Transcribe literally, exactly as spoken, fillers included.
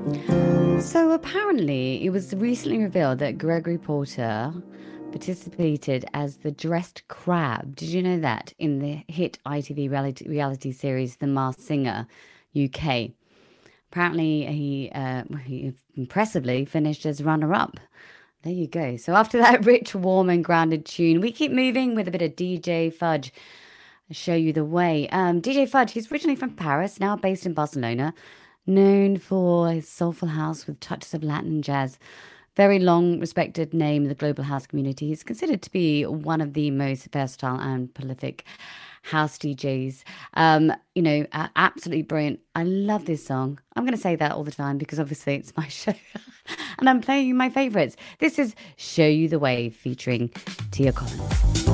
So apparently, it was recently revealed that Gregory Porter participated as the dressed crab. Did you know that in the hit I T V reality, reality series The Masked Singer U K? Apparently, he, uh, he impressively finished as runner-up. There you go. So after that rich, warm, and grounded tune, we keep moving with a bit of D J Fudge. I'll show you the way. Um, D J Fudge, he's originally from Paris, now based in Barcelona, known for his soulful house with touches of Latin jazz. Very long respected name in the global house community. He's considered to be one of the most versatile and prolific house D Js. Um, you know, uh, absolutely brilliant. I love this song. I'm going to say that all the time because obviously it's my show and I'm playing my favorites. This is Show You the Way featuring Tia Collins.